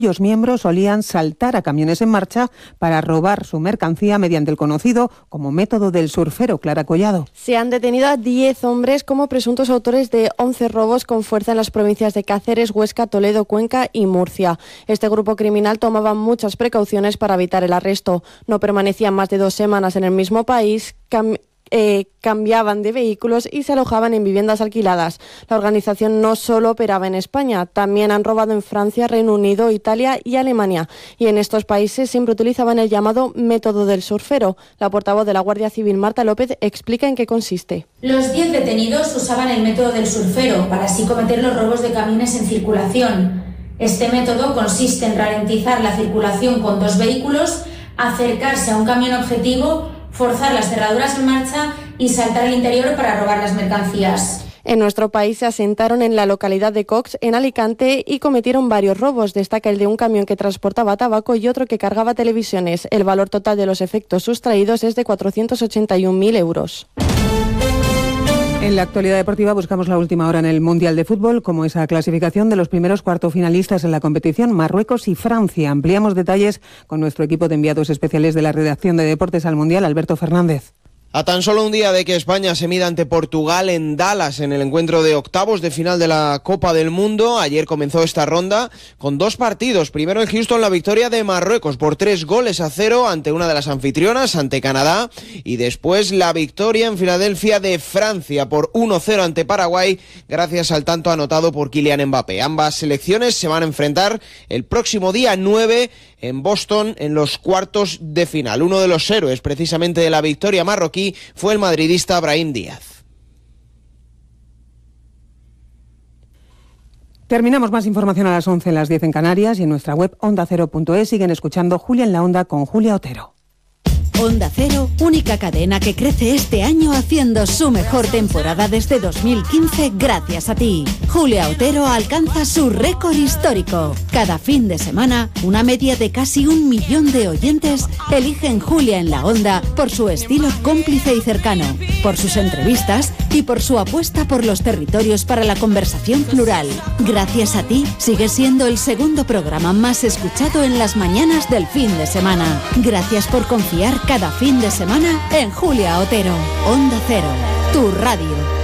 Los miembros solían saltar a camiones en marcha para robar su mercancía mediante el conocido como método del surfero. Clara Collado. Se han detenido a 10 hombres como presuntos autores de 11 robos con fuerza en las provincias de Cáceres, Huesca, Toledo, Cuenca y Murcia. Este grupo criminal tomaba muchas precauciones para evitar el arresto. No permanecían más de 2 semanas en el mismo país, cambiaban de vehículos y se alojaban en viviendas alquiladas. La organización no solo operaba en España, también han robado en Francia, Reino Unido, Italia y Alemania. Y en estos países siempre utilizaban el llamado método del surfero. La portavoz de la Guardia Civil, Marta López, explica en qué consiste. Los 10 detenidos usaban el método del surfero para así cometer los robos de camiones en circulación. Este método consiste en ralentizar la circulación con 2 vehículos, acercarse a un camión objetivo, forzar las cerraduras en marcha y saltar al interior para robar las mercancías. En nuestro país se asentaron en la localidad de Cox, en Alicante, y cometieron varios robos. Destaca el de un camión que transportaba tabaco y otro que cargaba televisiones. El valor total de los efectos sustraídos es de 481.000 euros. En la actualidad deportiva buscamos la última hora en el Mundial de Fútbol, como esa clasificación de los primeros cuartofinalistas en la competición, Marruecos y Francia. Ampliamos detalles con nuestro equipo de enviados especiales de la redacción de Deportes al Mundial, Alberto Fernández. A tan solo un día de que España se mida ante Portugal en Dallas en el encuentro de octavos de final de la Copa del Mundo, ayer comenzó esta ronda con 2 partidos. Primero en Houston la victoria de Marruecos por 3-0 ante una de las anfitrionas, ante Canadá, y después la victoria en Filadelfia de Francia por 1-0 ante Paraguay gracias al tanto anotado por Kylian Mbappé. Ambas selecciones se van a enfrentar el próximo día 9 en Boston en los cuartos de final. Uno de los héroes precisamente de la victoria marroquí fue el madridista Brahim Díaz. Terminamos más información a las 11, las 10 en Canarias y en nuestra web ondacero.es. Siguen escuchando Julia en la Onda con Julia Otero. Onda Cero, única cadena que crece este año haciendo su mejor temporada desde 2015 gracias a ti. Julia Otero alcanza su récord histórico. Cada fin de semana, una media de casi 1 millón de oyentes eligen Julia en la Onda por su estilo cómplice y cercano, por sus entrevistas y por su apuesta por los territorios para la conversación plural. Gracias a ti, sigue siendo el segundo programa más escuchado en las mañanas del fin de semana. Gracias por confiar cada fin de semana en Julia Otero. Onda Cero, tu radio.